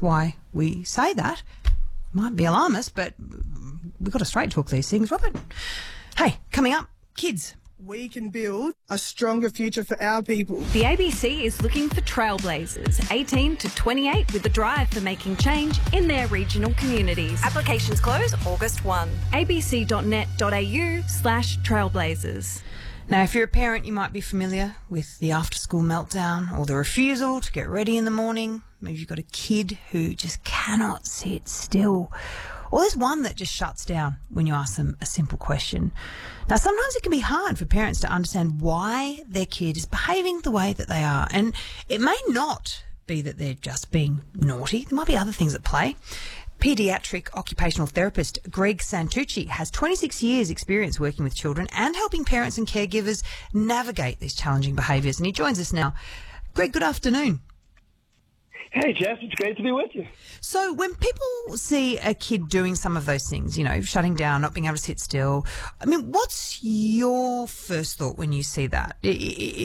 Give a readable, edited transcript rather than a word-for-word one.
why we say that. Might be alarmist, but we've got to straight talk these things, Robert. Hey, coming up, kids. We can build a stronger future for our people. The ABC is looking for trailblazers, 18 to 28, with a drive for making change in their regional communities. Applications close August 1. abc.net.au/trailblazers. Now, if you're a parent, you might be familiar with the after-school meltdown or the refusal to get ready in the morning. Maybe you've got a kid who just cannot sit still. Or there's one that just shuts down when you ask them a simple question. Now, sometimes it can be hard for parents to understand why their kid is behaving the way that they are. And it may not be that they're just being naughty. There might be other things at play. Paediatric occupational therapist Greg Santucci has 26 years experience working with children and helping parents and caregivers navigate these challenging behaviours. And he joins us now. Greg, good afternoon. Hey, Jess, it's great to be with you. So when people see a kid doing some of those things, you know, shutting down, not being able to sit still, I mean, what's your first thought when you see that?